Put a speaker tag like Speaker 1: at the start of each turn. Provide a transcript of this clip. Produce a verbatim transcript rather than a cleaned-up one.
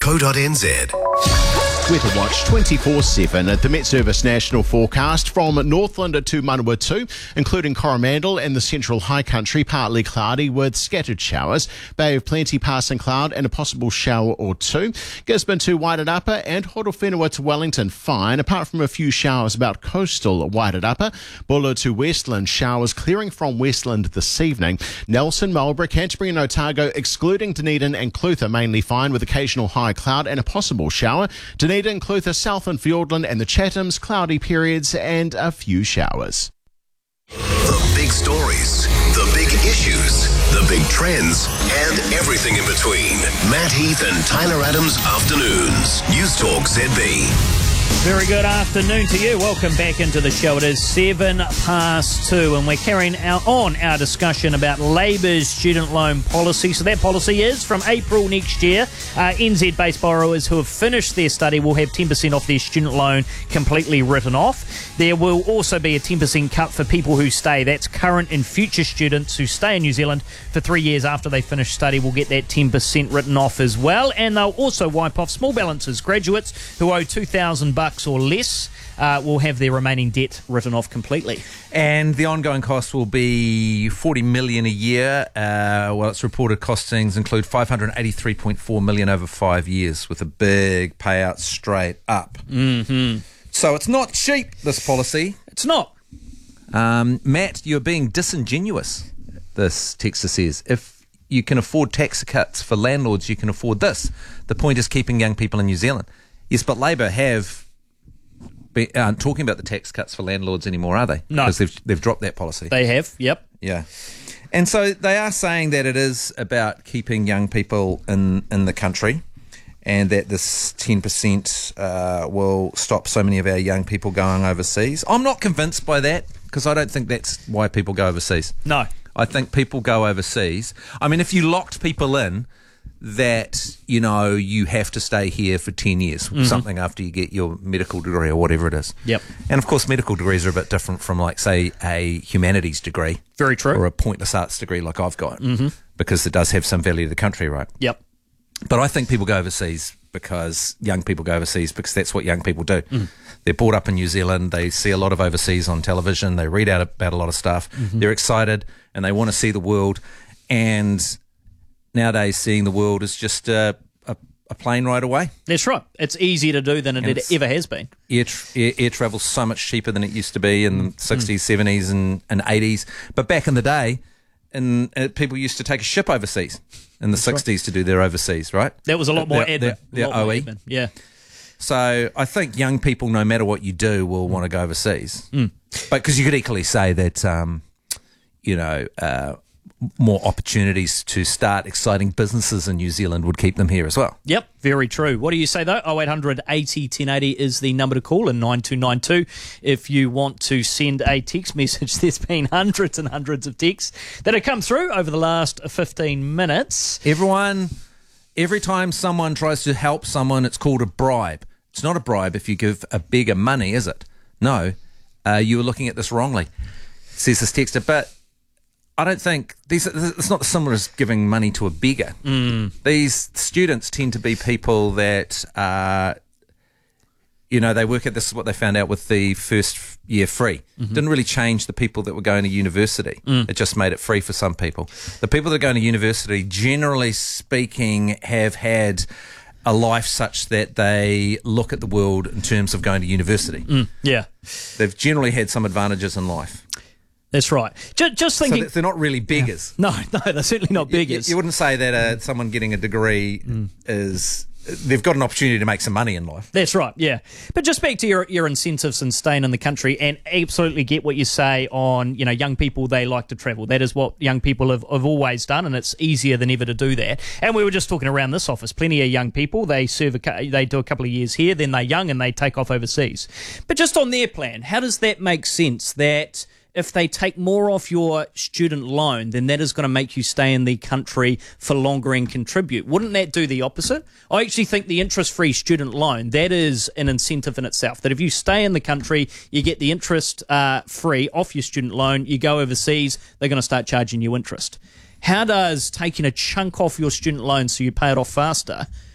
Speaker 1: co dot n z.
Speaker 2: Weather Watch twenty-four seven at the Met Service National Forecast from Northland to Manawatu, including Coromandel and the central high country, partly cloudy with scattered showers. Bay of Plenty passing cloud and a possible shower or two. Gisborne to Wairarapa and Horowhenua to Wellington fine, apart from a few showers about coastal Wairarapa. Buller to Westland, showers clearing from Westland this evening. Nelson, Marlborough, Canterbury and Otago, excluding Dunedin and Clutha, mainly fine with occasional high cloud and a possible shower. Dunedin, Clutha, South and Fiordland and the Chathams, cloudy periods and a few showers.
Speaker 1: The big stories, the big issues, the big trends, and everything in between. Matt Heath and Tyler Adams Afternoons. News Talk Z B.
Speaker 3: Very good afternoon to you. Welcome back into the show. It is seven past two and we're carrying our, on our discussion about Labour's student loan policy. So that policy is from April next year. Uh, N Z-based borrowers who have finished their study will have ten percent off their student loan completely written off. There will also be a ten percent cut for people who stay. That's current and future students who stay in New Zealand for three years after they finish study will get that ten percent written off as well. And they'll also wipe off small balances. Graduates who owe two thousand bucks or less uh, will have their remaining debt written off completely.
Speaker 4: And the ongoing cost will be forty million dollars a year. Uh, well, its reported costings include five hundred eighty-three point four million dollars over five years, with a big payout straight up.
Speaker 3: Mm-hmm.
Speaker 4: So it's not cheap, this policy.
Speaker 3: It's not.
Speaker 4: Um, Matt, you're being disingenuous, this texter says. If you can afford tax cuts for landlords, you can afford this. The point is keeping young people in New Zealand. Yes, but Labour have... Be, aren't talking about the tax cuts for landlords anymore, are they?
Speaker 3: No.
Speaker 4: Because they've, they've dropped that policy.
Speaker 3: They have, yep.
Speaker 4: Yeah. And so they are saying that it is about keeping young people in, in the country, and that this ten percent uh, will stop so many of our young people going overseas. I'm not convinced by that, because I don't think that's why people go overseas.
Speaker 3: No.
Speaker 4: I think people go overseas. I mean, if you locked people in, that, you know, you have to stay here for ten years, mm-hmm. something after you get your medical degree or whatever it is.
Speaker 3: Yep.
Speaker 4: And of course, medical degrees are a bit different from, like, say, a humanities degree.
Speaker 3: Very true.
Speaker 4: Or a pointless arts degree like I've got,
Speaker 3: mm-hmm.
Speaker 4: because it does have some value to the country, right?
Speaker 3: Yep.
Speaker 4: But I think people go overseas because young people go overseas because that's what young people do. Mm. They're brought up in New Zealand. They see a lot of overseas on television. They read out about a lot of stuff. Mm-hmm. They're excited and they want to see the world. And nowadays, seeing the world is just a, a, a plane ride away.
Speaker 3: That's right. It's easier to do than it, it ever has been.
Speaker 4: Air, tra- air, air travel's so much cheaper than it used to be in the sixties, seventies and, and eighties. But back in the day, and uh, people used to take a ship overseas in the That's sixties right. to do their overseas, right?
Speaker 3: That was a lot more
Speaker 4: their,
Speaker 3: admin.
Speaker 4: Their, their
Speaker 3: lot more
Speaker 4: O E.
Speaker 3: Admin. Yeah.
Speaker 4: So I think young people, no matter what you do, will want to go overseas. Mm. But because you could equally say that, um, you know, uh, more opportunities to start exciting businesses in New Zealand would keep them here as well.
Speaker 3: Yep, very true. What do you say, though? oh eight hundred eighty ten eighty is the number to call, and nine two nine two if you want to send a text message. There's been hundreds and hundreds of texts that have come through over the last fifteen minutes.
Speaker 4: Everyone, every time someone tries to help someone, it's called a bribe. It's not a bribe if you give a beggar money, is it? No, uh, you were looking at this wrongly, says this texter, but I don't think these. It's not similar as giving money to a beggar.
Speaker 3: Mm.
Speaker 4: These students tend to be people that, uh, you know, they work at. This is what they found out with the first year free. Mm-hmm. Didn't really change the people that were going to university. Mm. It just made it free for some people. The people that are going to university, generally speaking, have had a life such that they look at the world in terms of going to university.
Speaker 3: Mm. Yeah,
Speaker 4: they've generally had some advantages in life.
Speaker 3: That's right. Just, just thinking...
Speaker 4: So they're not really beggars.
Speaker 3: Yeah. No, no, they're certainly not beggars.
Speaker 4: You, you wouldn't say that uh, someone getting a degree mm. is... They've got an opportunity to make some money in life.
Speaker 3: That's right, yeah. But just back to your your incentives and staying in the country, and absolutely get what you say on, you know, young people, they like to travel. That is what young people have, have always done, and it's easier than ever to do that. And we were just talking around this office, plenty of young people, they serve a, they do a couple of years here, then they're young and they take off overseas. But just on their plan, how does that make sense that if they take more off your student loan, then that is going to make you stay in the country for longer and contribute? Wouldn't that do the opposite? I actually think the interest-free student loan, that is an incentive in itself, that if you stay in the country, you get the interest uh, free off your student loan, you go overseas, they're going to start charging you interest. How does taking a chunk off your student loan so you pay it off faster